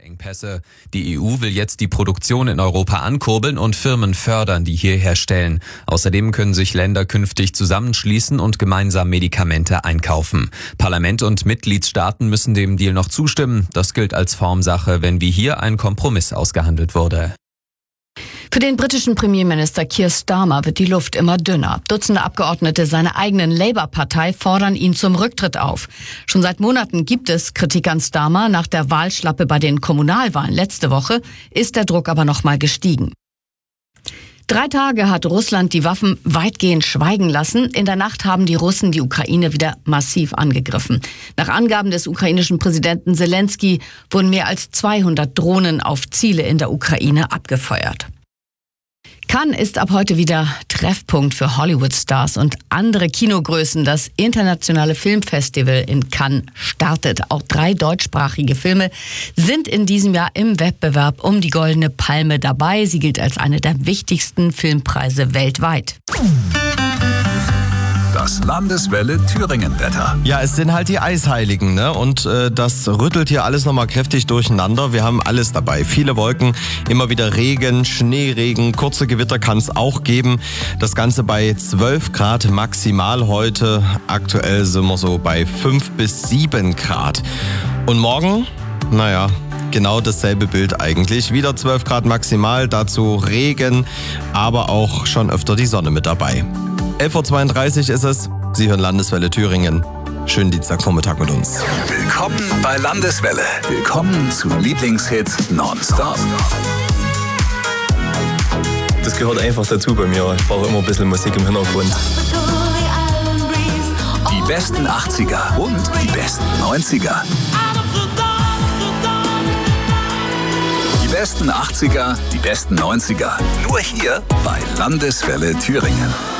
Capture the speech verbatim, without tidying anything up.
Lieferengpässe. Die E U will jetzt die Produktion in Europa ankurbeln und Firmen fördern, die hier herstellen. Außerdem können sich Länder künftig zusammenschließen und gemeinsam Medikamente einkaufen. Parlament und Mitgliedstaaten müssen dem Deal noch zustimmen. Das gilt als Formsache, wenn wie hier ein Kompromiss ausgehandelt wurde. Für den britischen Premierminister Keir Starmer wird die Luft immer dünner. Dutzende Abgeordnete seiner eigenen Labour-Partei fordern ihn zum Rücktritt auf. Schon seit Monaten gibt es Kritik an Starmer. Nach der Wahlschlappe bei den Kommunalwahlen letzte Woche ist der Druck aber nochmal gestiegen. Drei Tage hat Russland die Waffen weitgehend schweigen lassen. In der Nacht haben die Russen die Ukraine wieder massiv angegriffen. Nach Angaben des ukrainischen Präsidenten Zelensky wurden mehr als zweihundert Drohnen auf Ziele in der Ukraine abgefeuert. Cannes ist ab heute wieder Treffpunkt für Hollywood-Stars und andere Kinogrößen. Das internationale Filmfestival in Cannes startet. Auch drei deutschsprachige Filme sind in diesem Jahr im Wettbewerb um die Goldene Palme dabei. Sie gilt als eine der wichtigsten Filmpreise weltweit. Das Landeswelle Thüringen-Wetter. Ja, es sind halt die Eisheiligen, ne? Und äh, das rüttelt hier alles nochmal kräftig durcheinander. Wir haben alles dabei. Viele Wolken, immer wieder Regen, Schneeregen, kurze Gewitter kann es auch geben. Das Ganze bei zwölf Grad maximal heute. Aktuell sind wir so bei fünf bis sieben Grad. Und morgen, naja, genau dasselbe Bild eigentlich. Wieder zwölf Grad maximal, dazu Regen, aber auch schon öfter die Sonne mit dabei. elf Uhr zweiunddreißig ist es. Sie hören Landeswelle Thüringen. Schönen Dienstagvormittag mit uns. Willkommen bei Landeswelle. Willkommen zu Lieblingshits nonstop. Das gehört einfach dazu bei mir. Ich brauche immer ein bisschen Musik im Hintergrund. Die besten achtziger und die besten neunziger. Die besten achtziger, die besten neunziger. Nur hier bei Landeswelle Thüringen.